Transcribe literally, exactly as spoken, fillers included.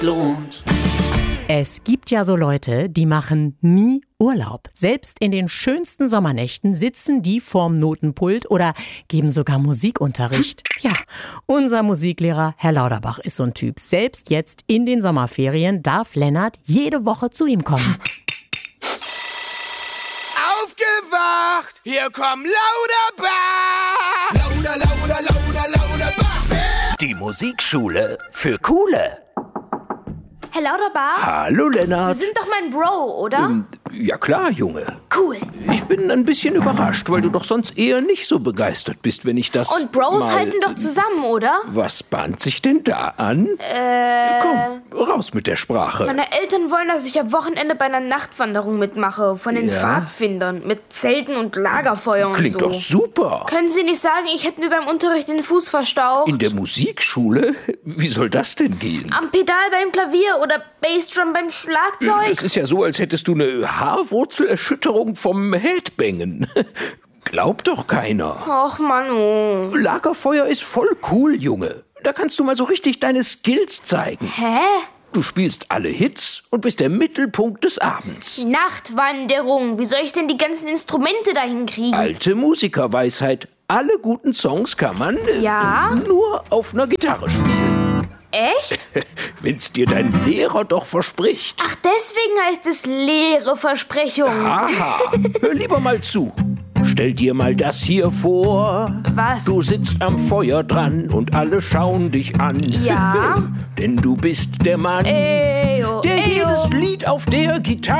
lohnt. Es gibt ja so Leute, die machen nie Urlaub. Selbst in den schönsten Sommernächten sitzen die vorm Notenpult oder geben sogar Musikunterricht. Ja, unser Musiklehrer Herr Lauterbach ist so ein Typ. Selbst jetzt in den Sommerferien darf Lennart jede Woche zu ihm kommen. Aufgewacht! Hier kommt Lauterbach! Lauter, lauter, lauter, Lauterbach! Die Musikschule für Coole. Herr Lauterbach? Hallo, Lennart. Sie sind doch mein Bro, oder? Ähm, ja klar, Junge. Cool. Ich bin ein bisschen überrascht, weil du doch sonst eher nicht so begeistert bist, wenn ich das Und Bros mal... halten doch zusammen, oder? Was bahnt sich denn da an? Äh... Komm, raus mit der Sprache. Meine Eltern wollen, dass ich am Wochenende bei einer Nachtwanderung mitmache. Von den Ja? Pfadfindern. Mit Zelten und Lagerfeuer und Klingt so. doch super. Können Sie nicht sagen, ich hätte mir beim Unterricht den Fuß verstaucht? In der Musikschule? Wie soll das denn gehen? Am Pedal beim Klavier oder Bassdrum beim Schlagzeug? Das ist ja so, als hättest du eine Haarwurzelerschütterung vom Headbangen. Glaubt doch keiner. Och, Mann, oh. Lagerfeuer ist voll cool, Junge. Da kannst du mal so richtig deine Skills zeigen. Hä? Du spielst alle Hits und bist der Mittelpunkt des Abends. Nachtwanderung. Wie soll ich denn die ganzen Instrumente dahin kriegen? Alte Musikerweisheit. Alle guten Songs kann man äh, Ja? nur auf einer Gitarre spielen. Echt? Wenn's dir dein Lehrer doch verspricht. Ach, deswegen heißt es leere Versprechung. Aha, hör lieber mal zu. Stell dir mal das hier vor. Was? Du sitzt am Feuer dran und alle schauen dich an. Ja? Denn du bist der Mann, Eyo, der eyo. jedes Lied auf der Gitarre